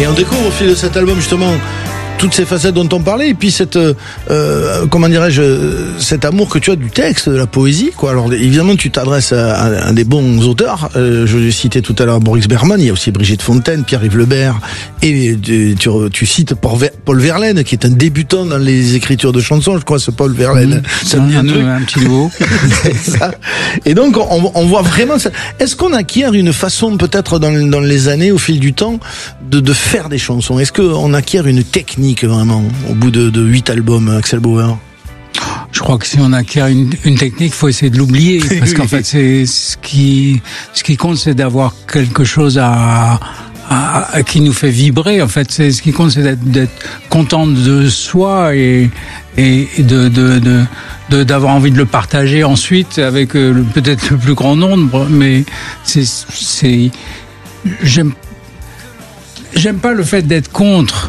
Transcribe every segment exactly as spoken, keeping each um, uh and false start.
Et on découvre au fil de cet album justement toutes ces facettes dont on parlait, et puis cette euh, comment dirais-je, cet amour que tu as du texte, de la poésie, quoi. Alors évidemment tu t'adresses à, à un des bons auteurs, euh, je l'ai cité tout à l'heure Boris Bergman, il y a aussi Brigitte Fontaine, Pierre-Yves Lebert, et tu, tu, tu cites Paul Verlaine qui est un débutant dans les écritures de chansons, je crois, ce Paul Verlaine. Mmh, ça me dit un, un, un petit nouveau. C'est ça. Et donc on, on voit vraiment ça. Est-ce qu'on acquiert une façon peut-être dans, dans les années, au fil du temps, de, de faire des chansons? Est-ce qu'on acquiert une technique vraiment au bout de, de huit albums, Axel Bauer? Je crois que si on acquiert une, une technique, faut essayer de l'oublier, parce qu'en fait, c'est ce qui ce qui compte, c'est d'avoir quelque chose à, à, à qui nous fait vibrer. En fait, c'est ce qui compte, c'est d'être, d'être content de soi et et de de de, de d'avoir envie de le partager ensuite avec euh, peut-être le plus grand nombre. Mais c'est c'est j'aime j'aime pas le fait d'être contre,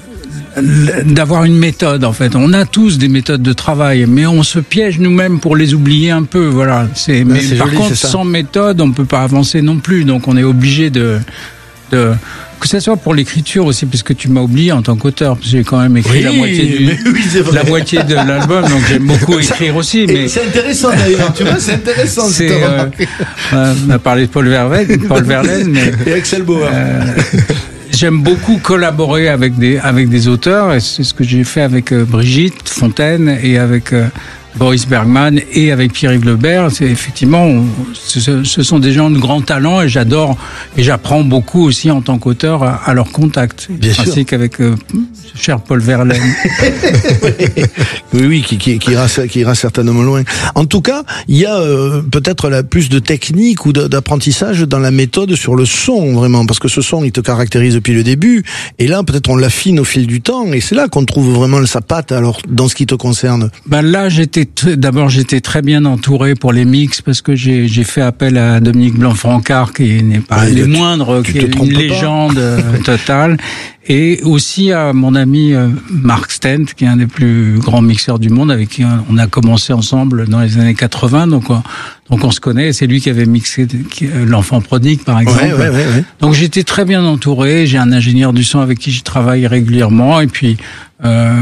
d'avoir une méthode. En fait, on a tous des méthodes de travail, mais on se piège nous-mêmes pour les oublier un peu. Voilà. C'est. Mais c'est par joli, contre, sans méthode, on peut pas avancer non plus. Donc, on est obligé de, de que ça soit pour l'écriture aussi, parce que tu m'as oublié en tant qu'auteur, parce que j'ai quand même écrit oui, la moitié du, oui, la moitié de l'album, donc j'aime beaucoup écrire aussi. Mais c'est intéressant d'ailleurs. Tu vois, c'est intéressant. C'est. Euh, on a parlé de Paul Verlaine, Paul Verlaine, mais et Axel Bauer. Euh, J'aime beaucoup collaborer avec des avec des auteurs, et c'est ce que j'ai fait avec euh, Brigitte Fontaine et avec euh, Boris Bergman et avec Pierre-Yves Lebert. C'est effectivement, on, ce, ce sont des gens de grand talent, et j'adore et j'apprends beaucoup aussi en tant qu'auteur à, à leur contact. Bien ainsi sûr. qu'avec euh, cher Paul Verlaine. oui, oui, qui, qui, qui, ira, qui ira certainement loin. En tout cas, il y a euh, peut-être la, plus de technique ou de, d'apprentissage dans la méthode sur le son, vraiment, parce que ce son, il te caractérise depuis le début, et là, peut-être on l'affine au fil du temps, et c'est là qu'on trouve vraiment sa patte, alors, dans ce qui te concerne. Ben là, j'étais t- d'abord, j'étais très bien entouré pour les mix, parce que j'ai, j'ai fait appel à Dominique Blanc-Francard, qui n'est pas ouais, des moindres, qui est une légende pas. totale. Et aussi à mon ami Mark Stent, qui est un des plus grands mixeurs du monde, avec qui on a commencé ensemble dans les années quatre-vingts. Donc, on, donc on se connaît. C'est lui qui avait mixé L'Enfant Prodigue, par exemple. Ouais, ouais, ouais, ouais. Donc j'étais très bien entouré. J'ai un ingénieur du son avec qui je travaille régulièrement. Et puis euh,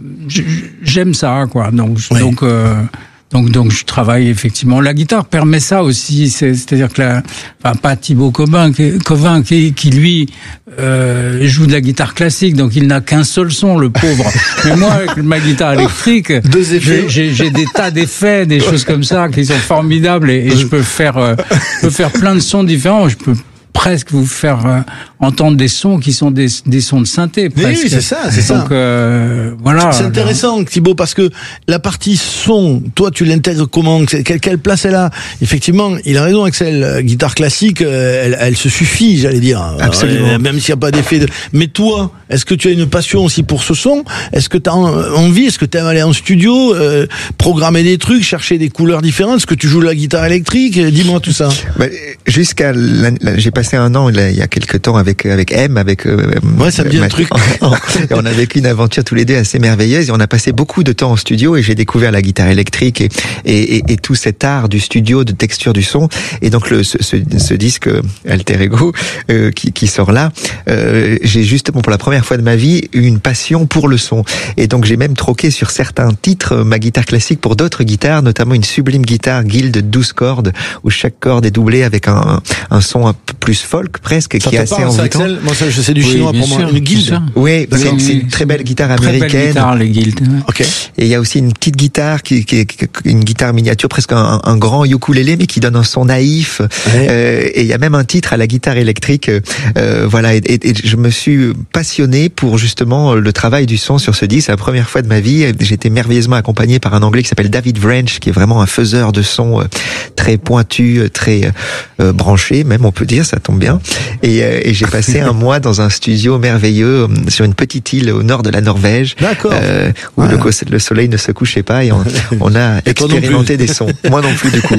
j'aime ça, quoi. Donc, ouais. donc. Euh, Donc, donc, je travaille effectivement. La guitare permet ça aussi. C'est, c'est-à-dire que la, enfin, pas Thibaut Covin, qui, Covin, qui, qui lui euh, joue de la guitare classique, donc il n'a qu'un seul son, le pauvre. Mais moi, avec ma guitare électrique, Deux effets. J'ai, j'ai des tas d'effets, des choses comme ça qui sont formidables, et, et je peux faire, euh, je peux faire plein de sons différents. Je peux presque vous faire euh, entendre des sons qui sont des, des sons de synthé, presque. Oui, c'est ça, c'est Donc, ça. Euh, voilà. C'est intéressant, alors. Thibaut, parce que la partie son, toi, tu l'intègres comment? Quelle, quelle place elle a? Effectivement, il a raison, Axel. Guitare classique, elle, elle se suffit, j'allais dire. Absolument. Euh, même s'il n'y a pas d'effet de... Mais toi, est-ce que tu as une passion aussi pour ce son? Est-ce que tu as envie? Est-ce que tu aimes aller en studio, euh, programmer des trucs, chercher des couleurs différentes? Est-ce que tu joues de la guitare électrique? Dis-moi tout ça. Bah, jusqu'à la, la, j'ai passé un an là, il y a quelques temps avec avec M, avec euh, ouais, ça me dit un truc. Et on a vécu une aventure tous les deux assez merveilleuse, et on a passé beaucoup de temps en studio, et j'ai découvert la guitare électrique et et, et, et tout cet art du studio, de texture du son. Et donc le ce, ce, ce disque Alter Ego euh, qui qui sort là, euh, j'ai justement pour la première fois de ma vie eu une passion pour le son. Et donc j'ai même troqué sur certains titres ma guitare classique pour d'autres guitares, notamment une sublime guitare Guild de douze cordes où chaque corde est doublée avec un un son un peu plus folk presque, ça qui est assez parle, envoûtant. Ça, moi, ça, je sais du oui, chinois pour sûr, moi. Une Guild. Oui, c'est, oui, c'est une très belle guitare américaine. Très belle guitare, les Guild. Ok. Et il y a aussi une petite guitare qui, qui est une guitare miniature, presque un, un grand ukulélé, mais qui donne un son naïf. Ouais. Euh, et il y a même un titre à la guitare électrique. Euh, voilà. Et, et, et je me suis passionné pour justement le travail du son sur ce disque. C'est la première fois de ma vie. J'ai été merveilleusement accompagné par un Anglais qui s'appelle David Wrench, qui est vraiment un faiseur de son très pointu, très euh, branché, même on peut dire. Ça tombe bien. Et, euh, et j'ai passé un mois dans un studio merveilleux sur une petite île au nord de la Norvège, euh, où voilà. le, le soleil ne se couchait pas, et on, on a expérimenté des sons. Moi non plus, du coup.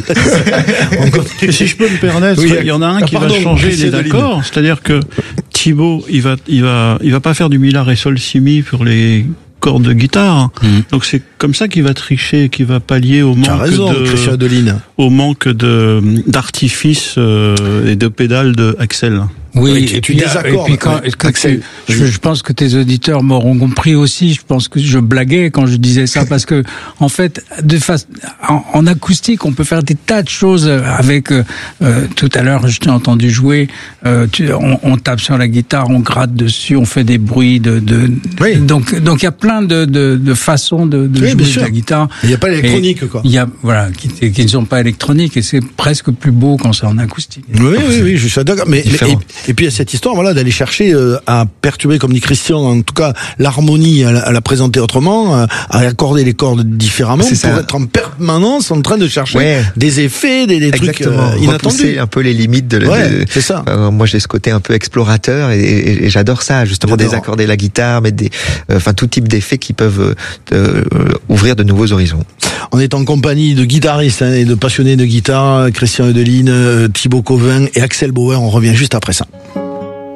Si je peux me permettre, oui, il y en a un ah, qui pardon, va changer les accords, c'est-à-dire que Thibaut, il va, il va, il va pas faire du mi la ré sol si mi pour les cordes de guitare. Mmh. Donc c'est comme ça qu'il va tricher, qu'il va pallier au manque raison, de, au manque de d'artifice euh, et de pédales de Axel. Oui, et, et, et tu puis, désaccordes. Et puis quand, ouais, quand tu, je, je pense que tes auditeurs m'auront compris aussi. Je pense que je blaguais quand je disais ça parce que en fait, de face, en, en acoustique, on peut faire des tas de choses avec. Euh, tout à l'heure, je t'ai entendu jouer. Euh, tu, on, on tape sur la guitare, on gratte dessus, on fait des bruits de. de oui. Donc, donc il y a plein de, de, de façons de, de oui, jouer de la guitare. Il n'y a pas l'électronique, quoi. Il y a voilà qui, qui ne sont pas électroniques et c'est presque plus beau quand c'est en acoustique. Oui, oui, oui, je suis d'accord. Mais, mais et, et puis il y a cette histoire, voilà, d'aller chercher euh, à perturber, comme dit Christian, en tout cas l'harmonie, à, la, à la présenter autrement, à, à accorder les cordes différemment, pour ça. Être en permanence en train de chercher ouais. des effets, des, des trucs euh, inattendus. Un peu les limites de. Ouais, de c'est ça. Euh, moi, j'ai ce côté un peu explorateur et, et, et j'adore ça, justement, j'adore. Désaccorder la guitare, mettre des, enfin euh, tout type d'effets qui peuvent euh, ouvrir de nouveaux horizons. On est en compagnie de guitaristes hein, et de passionnés de guitare, Christian Eudeline, Thibaut Covin et Axel Bauer. On revient juste après ça.